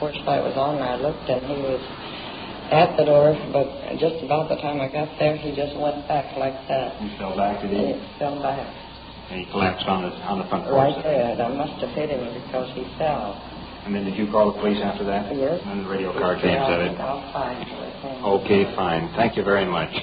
porch light was on, and I looked, and he was at the door, but just about the time I got there, he just went back like that. He fell back, did he? He fell back. And he collapsed on the front porch. Right there. I must have hit him because he fell. And then did you call the police after that? Yes. And the radio car came, said it? I'll find it. Okay, fine. Thank you very much.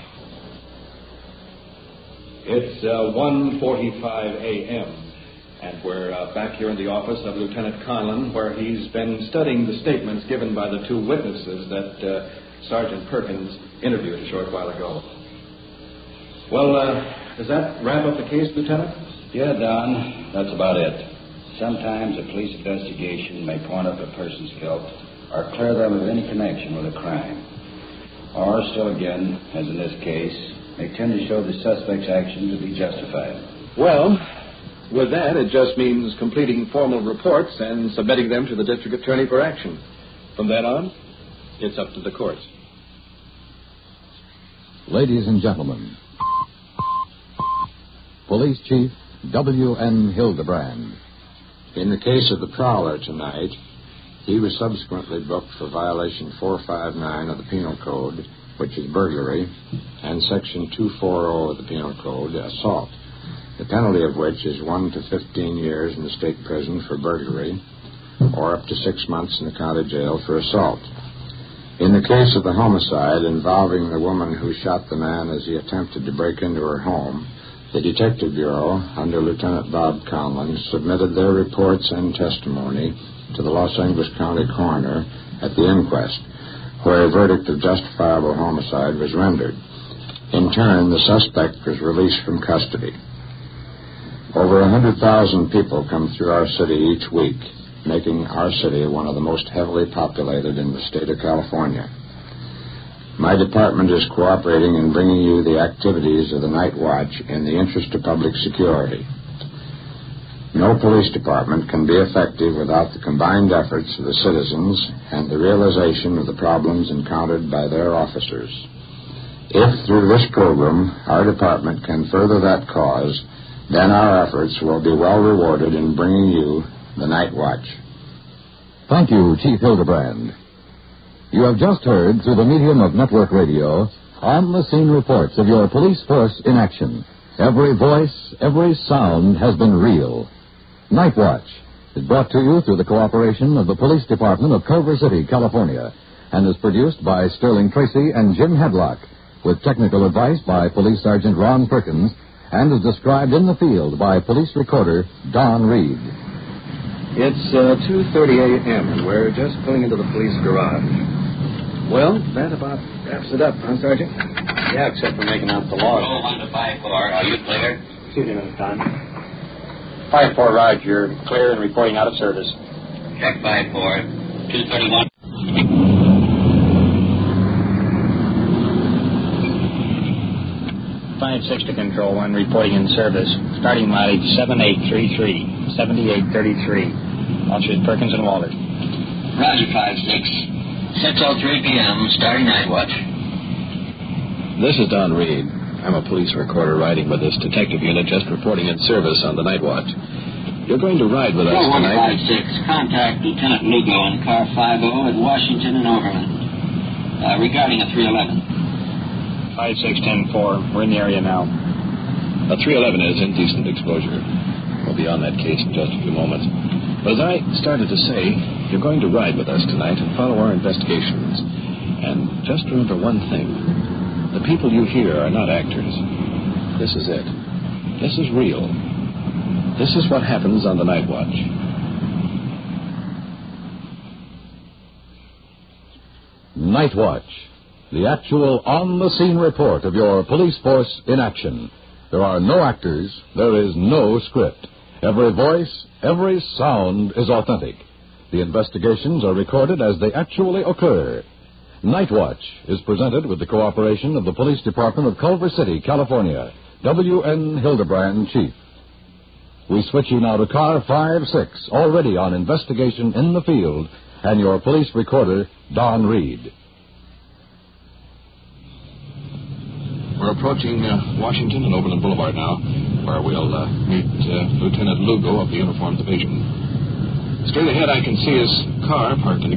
It's 1:45 a.m., and we're back here in the office of Lieutenant Conlon, where he's been studying the statements given by the two witnesses that Sergeant Perkins interviewed a short while ago. Well, does that wrap up the case, Lieutenant? Yeah, Don, that's about it. Sometimes a police investigation may point up a person's guilt or clear them of any connection with a crime. Or, still again, as in this case, may tend to show the suspect's action to be justified. Well, with that, it just means completing formal reports and submitting them to the district attorney for action. From then on, it's up to the courts. Ladies and gentlemen, Police Chief W.N. Hildebrand. In the case of the prowler tonight, he was subsequently booked for violation 459 of the Penal Code, which is burglary, and Section 240 of the Penal Code, assault, the penalty of which is 1 to 15 years in the state prison for burglary, or up to 6 months in the county jail for assault. In the case of the homicide involving the woman who shot the man as he attempted to break into her home, the Detective Bureau, under Lieutenant Bob Conlon, submitted their reports and testimony to the Los Angeles County coroner at the inquest, where a verdict of justifiable homicide was rendered. In turn, the suspect was released from custody. Over 100,000 people come through our city each week, making our city one of the most heavily populated in the state of California. My department is cooperating in bringing you the activities of the Night Watch in the interest of public security. No police department can be effective without the combined efforts of the citizens and the realization of the problems encountered by their officers. If, through this program, our department can further that cause, then our efforts will be well rewarded in bringing you the Night Watch. Thank you, Chief Hildebrand. You have just heard, through the medium of network radio, on-the-scene reports of your police force in action. Every voice, every sound has been real. Night Watch is brought to you through the cooperation of the Police Department of Culver City, California, and is produced by Sterling Tracy and Jim Hadlock, with technical advice by Police Sergeant Ron Perkins, and is described in the field by Police Recorder Don Reed. It's 2:30 a.m., and we're just pulling into the police garage. Well, that about wraps it up, huh, Sergeant? Yeah, except for making out the law. Roll 1 to 5-4. Are you clear? 2 minutes, Don. 5-4, Raj. You're clear and reporting out of service. Check 5-4. 231. Six to Control 1, reporting in service. Starting mileage 7833, 7833. Officers Perkins and Walter. Roger, 5-6. 6:03 p.m. Starting Night Watch. This is Don Reed. I'm a police recorder riding with this detective unit just reporting in service on the Night Watch. You're going to ride with us tonight. 156. Contact Lieutenant Lugo in car 50 at Washington and Overland. Regarding a 311. 5610-4. We're in the area now. A 311 is indecent exposure. We'll be on that case in just a few moments. But as I started to say, you're going to ride with us tonight and follow our investigations. And just remember one thing. The people you hear are not actors. This is it. This is real. This is what happens on the Night Watch. Night Watch, the actual on-the-scene report of your police force in action. There are no actors. There is no script. Every voice, every sound is authentic. The investigations are recorded as they actually occur. Night Watch is presented with the cooperation of the Police Department of Culver City, California. W.N. Hildebrand, Chief. We switch you now to Car 5-6, already on investigation in the field, and your police recorder, Don Reed. We're approaching Washington and Overland Boulevard now, where we'll meet Lieutenant Lugo of the Uniform Division. Straight ahead I can see his car parked in the